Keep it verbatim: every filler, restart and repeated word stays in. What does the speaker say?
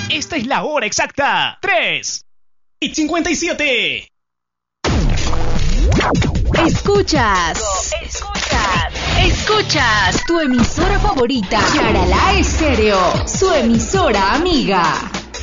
Esta es la hora exacta. tres y cincuenta y siete. Escuchas. Escuchas. Escuchas tu emisora favorita. Yaralá Estéreo, su emisora amiga.